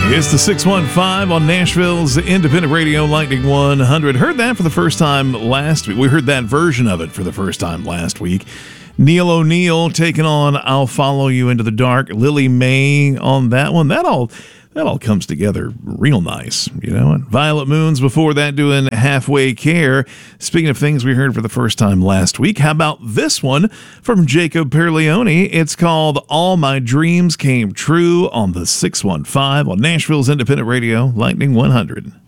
It's the 615 on Nashville's Independent Radio Lightning 100. Heard that for the first time last week. We heard that version of it for the first time last week. Neil O'Neill taking on I'll Follow You Into the Dark. Lily May on that one. That all comes together real nice, you know. And Violet Moons before that doing Halfway Care. Speaking of things we heard for the first time last week, how about this one from Jacob Perleone? It's called All My Dreams Came True on the 615 on Nashville's Independent Radio Lightning 100.